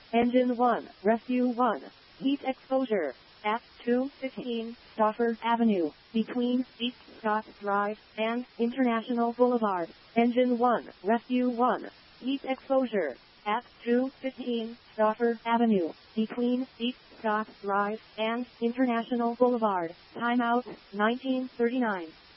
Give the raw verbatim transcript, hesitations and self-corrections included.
Engine one, Rescue one. Heat exposure. At two fifteen Stauffer Avenue, between East Scott Drive and International Boulevard. Engine one, Rescue one. Heat exposure. At two fifteen Stauffer Avenue, between East Scott Drive and International Boulevard. Timeout, nineteen thirty-nine.